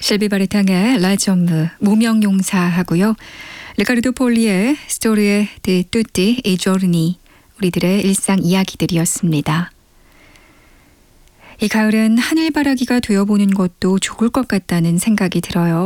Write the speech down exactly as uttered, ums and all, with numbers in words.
실비 바르탕의 라점무 무명용사 하고요. 리카르도 폴리의 스토리에 드 뚜띠 이 조르니 우리들의 일상 이야기들이었습니다. 이 가을은 하늘바라기가 되어보는 것도 좋을 것 같다는 생각이 들어요.